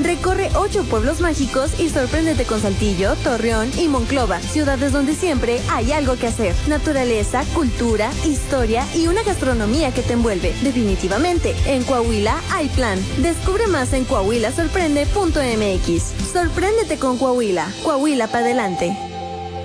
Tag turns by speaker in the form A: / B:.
A: Recorre 8 pueblos mágicos y sorpréndete con Saltillo, Torreón y Monclova, ciudades donde siempre hay algo que hacer. Naturaleza, cultura, historia y una gastronomía que te envuelve. Definitivamente, en Coahuila hay plan. Descubre más en coahuilasorprende.mx. Sorpréndete con Coahuila. Coahuila para adelante.